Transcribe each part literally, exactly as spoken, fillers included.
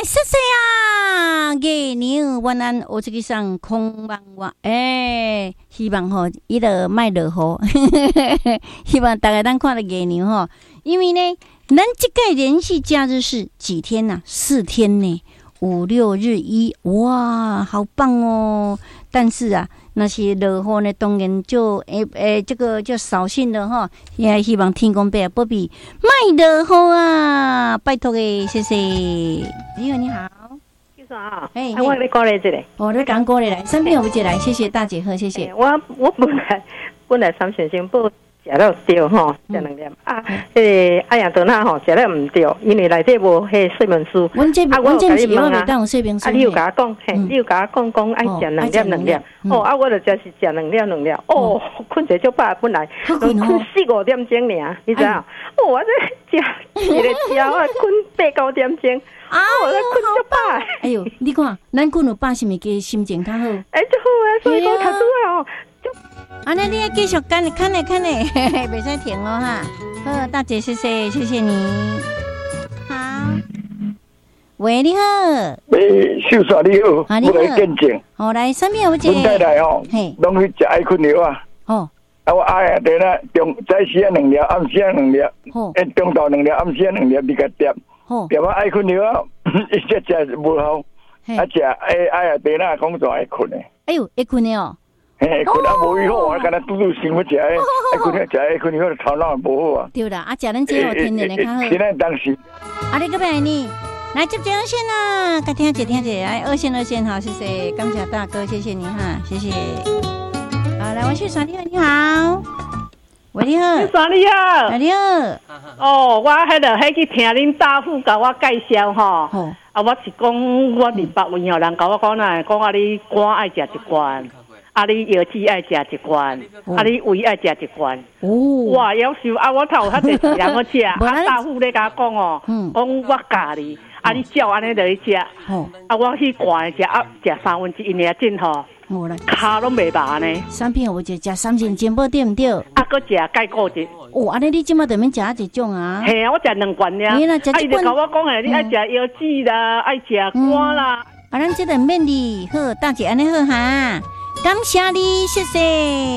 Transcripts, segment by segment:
谢谢啊！月牛晚安，我这个上空望望，哎，希望吼伊个卖落雨，希望大家当看到月牛吼，因为呢，咱这个连续假日是几天呐、啊？四天呢，五六日一，哇，好棒哦！但是啊，那些落雨呢，当然就诶诶，这个就扫兴了哈。也希望天公伯啊，不必卖落雨啊，拜托诶，谢谢。你好，你好。 啊，哎，我来过来这里。 哦，你刚过来来，身边有姐来，谢谢大姐喝，谢谢。 我我本来本来三先生不食了对吼，食两粒啊，迄个爱亚多纳吼食了唔对，因为内底无迄说明书。 阮这啊， 阮这是我袂当有说明书。 啊，你有甲我讲，嘿，你有甲我讲讲爱食两粒两粒。哦，啊，我就真是食两粒两粒。哦，困者就饱，本来困四五点钟尔，你知道？哦，我这食一个食我困八九点钟。啊！我在困就饱。 哎呦，你看，咱困有饱，是毋是个心情较好？ 哎，就好啊，所以讲较主要哦。 啊，那你要继续干，看嘞看嘞，袂使停哦哈。好，大姐，谢谢，谢谢你。好，喂，你好。 诶，秀嫂你好， 啊你好。 我来见证。 好，来，上面有一个。 阮太太吼，拢去食爱困药啊。哦。啊，我爱啊，对啦，中早时啊两粒，暗时啊两粒，诶，中昼两粒，暗时啊两粒，你甲点。点啊爱困了，一只只无好，啊只爱爱啊地那讲就爱困的。 哎呦，会困的哦。 嘿，困啊无以后，我敢若拄拄想要食诶，爱困了食爱困了，头脑无好啊。 对啦，啊食咱这有天然的较好。 现在当时。 啊，你个边呢？来接这二线啦，该听姐听姐，来二线二线好，谢谢钢铁大哥，谢谢你哈，谢谢。好，来我去耍你好，你好。喂，你好， 你耍你好， 你好。 哦，我迄个迄去听恁大夫甲我介绍吼，啊，我是讲我伫北院吼，人甲我讲呐，讲啊你肝爱食一罐，啊你药剂爱食一罐，啊你胃爱食一罐。哦，哇，夭寿啊！我头有较侪人要食，啊大夫咧甲我讲哦，讲我教你，啊你照安尼落去食，啊我去罐食，啊食三分之一尔钟吼。我来，骹拢袂麻呢。 三片我就食三斤煎包对唔对？ 啊，搁食钙固质。 哦，安尼你即马就免食一种啊？ 系啊，我食两罐尔。你啦，食一罐。啊，伊就甲我讲诶，你爱食药剂啦，爱食肝啦。 啊，咱即个免哩，好，大姐安尼好哈，感谢你，谢谢。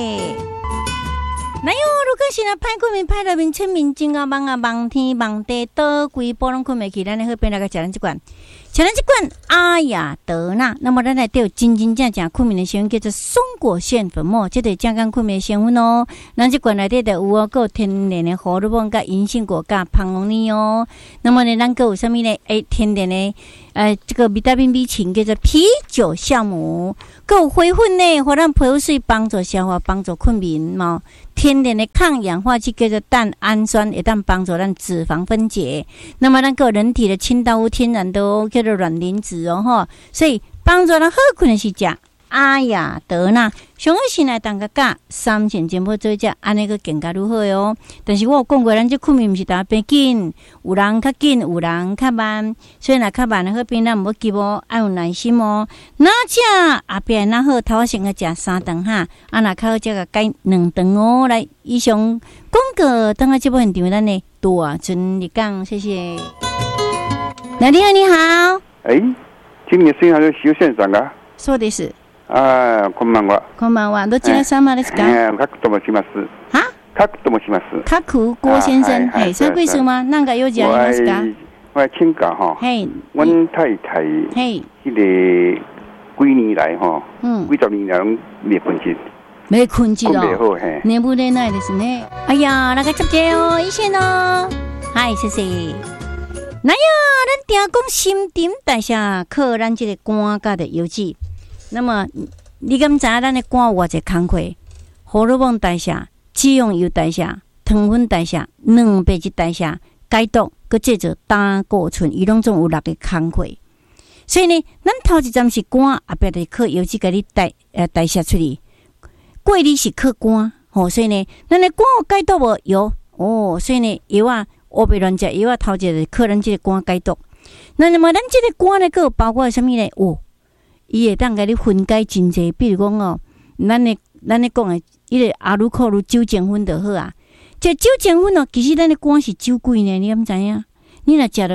哪有？如果是那歹困眠、歹入眠、清眠、真啊梦啊梦天梦地，倒规波拢困袂去，咱的好变来个食咱即罐。吃咱这罐阿雅德纳，那么咱来对真真正正困眠的成分叫做松果腺粉末，这对健康困眠的成分哦。咱这罐内底的有哦，个天然的荷尔蒙、甲银杏果、甲胖龙尼哦。那么呢，咱个有啥物呢？诶，天然的呃，这个维他命 B 群叫做啤酒酵母，个有花粉呢，互咱皮肤水帮助消化、帮助困眠嘛。天然的抗氧化剂叫做蛋氨酸，会当帮助咱脂肪分解。那么咱个人体的清道夫天然的哦，叫做卵磷脂哦吼，所以帮助咱好困的是食阿雅德纳。上好先来当个价三千钱要做只，安尼个更加如何哦？但是我有讲过，咱这困眠毋是大变紧，有人较紧，有人较慢，所以若较慢的好变，咱毋要急哦，爱有耐心哦。哪只后壁哪好，头先个食三顿哈，啊若较好则个改两顿哦。来，以上广告等下节目现场，咱的大春日讲，谢谢。那你好，你好。 哎，今年新还是修线上啊？ そうです。 ああ、こんばんは。 こんばんは。どちら様ですか？ ええ、カクと申します。 は？ カクと申します。 カク郭先生，嘿，三贵数吗？何か用事ありますか？ 我請教哈。 嘿。 阮太太。 嘿。 迄個幾年來哈，嗯，幾十年來攏未困覺。 沒困覺哦。 未好嘿。 眠不れないですね。哎呀，那個接接哦，一線哦。嗨，謝謝。那呀，咱聽講新陳代謝靠咱這個肝甲的油脂。那麼你敢知咱的肝有偌濟工課？荷爾蒙代謝、脂溶油代謝、糖分代謝、蛋白質代謝、解毒，佮製造膽固醇，伊攏總有六個工課。所以呢，咱頭一站是肝，後壁就靠油脂甲你代呃代謝出去。過濾是靠肝，吼、哦，所以呢，咱的肝有解毒無？有哦，所以呢，藥啊，烏白亂食藥啊，頭一個靠咱這個肝解毒。那麼咱這個肝呢，佮有包括什麼呢？哦。伊會當甲你分解真濟，比如講哦，咱的咱咧講誒，迄個阿魯克魯酒精酚就好啊。這酒精酚哦，其實咱的肝是酒鬼呢，你敢知影？你若食了酒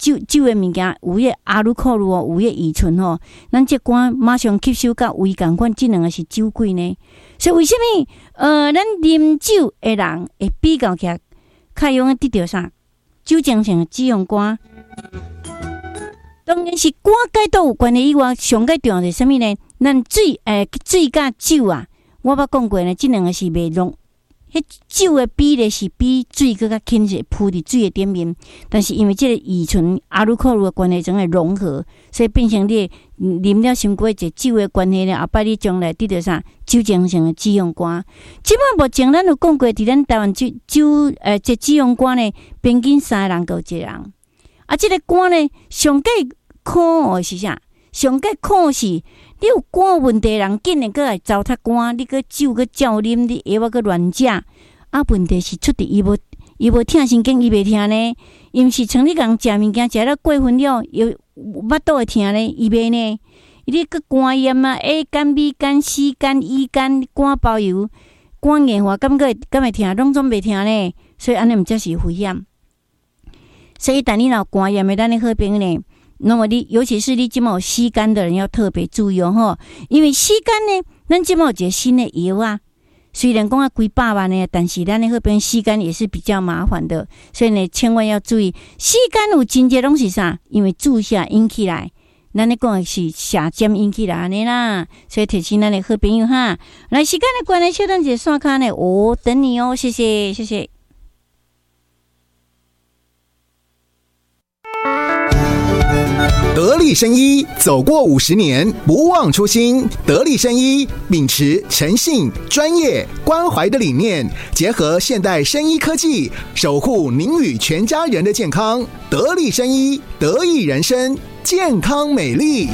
酒酒的物件有迄阿鲁可鲁哦，有迄乙醇吼，咱这肝马上吸收到胃共款，这两个是酒鬼呢。所以为什么呃，咱啉酒的人会比较起来，较容易得到啥酒精性的脂肪肝？当然是肝解毒有关系以外，上个重要是啥物呢？咱水诶，水甲酒啊，我捌讲过呢，这两个是袂浓。迄酒的比例是比水更较轻，是铺伫水的顶面，但是因为这个乙醇、阿鲁可鲁的关系总会融合，所以变成你啉了心过这酒的关系呢，后摆你将来得到啥酒精性的脂肪肝。即摆目前咱有讲过，伫咱台湾酒酒呃这脂肪肝呢，平均三个人有一个人。啊，这个肝呢，上计苦的是啥？上计苦是你有肝问题的人，紧的过来糟蹋肝，你个酒个照啉，你药啊个乱食。啊，问题是出伫伊无伊无疼神经，伊袂疼呢。伊毋是像你共食物件食了过分了，又腹肚会疼呢，伊袂呢。伊咧个肝炎啊 ，A 肝、B 肝、C 肝、E 肝、肝包油、肝硬化，感觉敢会疼，拢总袂疼呢。所以安尼毋则是危险。所以，但你若肝炎的，咱咧好朋友呢。那么你，尤其是你即马有吸肝的人，要特别注意哦，吼！因为吸肝呢，咱即马有一个新的药啊，虽然讲啊几百万呢，但是咱那个边吸肝也是比较麻烦的，所以呢，千万要注意。吸肝有真侪拢是啥？因为注射引起来，咱咧讲的是下尖引起来安尼啦，所以提醒咱的好朋友哈，来时间的关系，小等一下刷卡呢，我等你哦，谢谢，谢谢。 得力生医走过五十年，不忘初心。得力生医秉持诚信、专业、关怀的理念，结合现代生医科技，守护您与全家人的健康。得力生医，得益人生，健康美丽。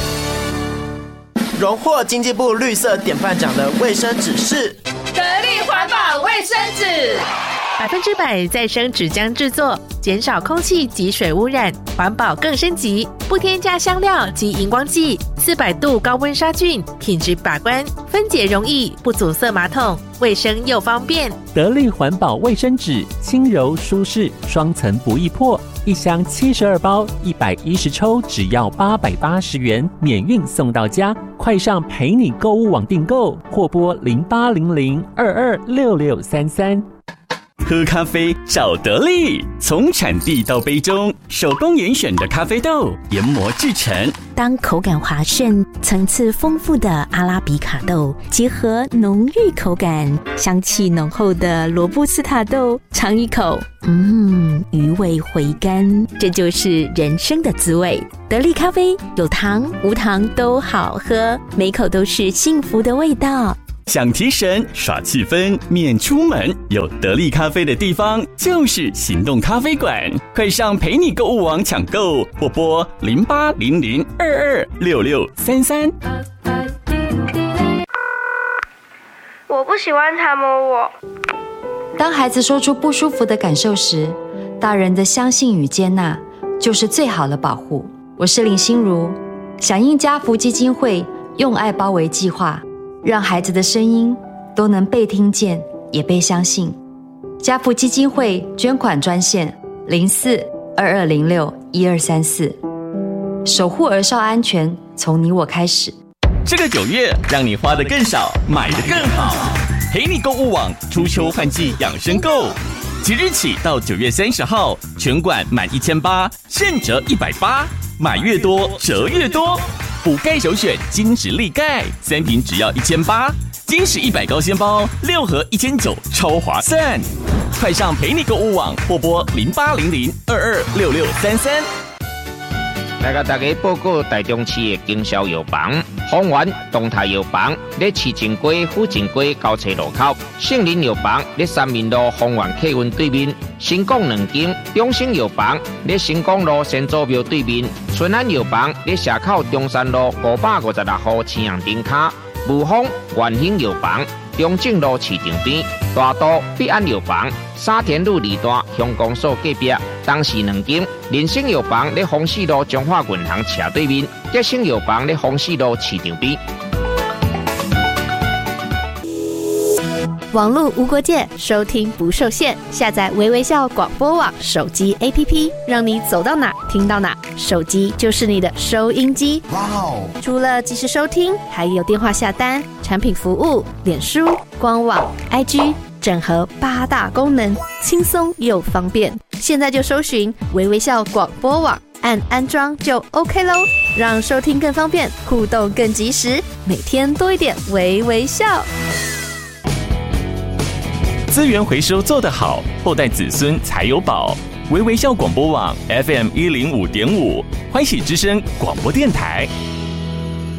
荣获经济部绿色典范奖的卫生纸是得力环保卫生纸。 百分之百再生纸浆制作，减少空气及水污染，环保更升级，不添加香料及荧光剂，四百度高温杀菌，品质把关，分解容易，不阻塞马桶，卫生又方便。 得力环保卫生纸，轻柔舒适，双层不易破，一箱七十二包，一百一十抽，只要八百八十元，免运送到家。快上陪你购物网订购，或拨零八零零二二六六三三。 喝咖啡找得力，从产地到杯中，手工严选的咖啡豆研磨制成。 当口感滑顺、层次丰富的阿拉比卡豆结合浓郁口感、香气浓厚的罗布斯塔豆，尝一口，嗯，余味回甘，这就是人生的滋味。得力咖啡有糖无糖都好喝，每口都是幸福的味道。 想提神耍气氛免出门，有得力咖啡的地方就是行动咖啡馆。快上陪你购物网抢购，或拨零八零零二二六六三三。 我不喜欢他摸我。当孩子说出不舒服的感受时，大人的相信与接纳就是最好的保护。我是林心如，响应家福基金会用爱包围计划，让孩子的声音都能被听见，也被相信。家福基金会捐款专线零四二二零六一二三四，守护儿少安全，从你我开始。 这个九月，让你花得更少，买得更好。陪你购物网初秋换季养生购，即日起到九月三十号，全馆满一千八，现折一百八，买越多折越多。补钙首选金石力钙，三瓶只要一千八，金石一百高纤包六盒一千九，超划算！快上陪你购物网或拨零八零零二二六六三三。 来甲大家报告台中市的经销药房，丰源东泰药房在市正街、府正街交叉路口，杏林药房在三民路丰源客运对面，新港两间中兴药房在新港路先祖庙对面，顺安药房在社口中山路五百五十六号青阳顶卡，武丰元兴药房中正路市场边，大都必安药房沙田路二段乡公所隔壁，东市两间人生药房在丰市路中华银行斜对面，吉生药房在丰市路市场边。 网络无国界，收听不受限。下载微微笑广播网手机 A P P， 让你走到哪听到哪，手机就是你的收音机。哇哦！除了即时收听，还有电话下单、产品服务、脸书、官网、I G。整合八大功能，轻松又方便。现在就搜寻微微笑广播网，按安装就 OK 咯，让收听更方便，互动更及时，每天多一点微微笑。 资源回收做得好，后代子孙才有宝。微微笑广播网 F M 一零五点五，欢喜之声广播电台。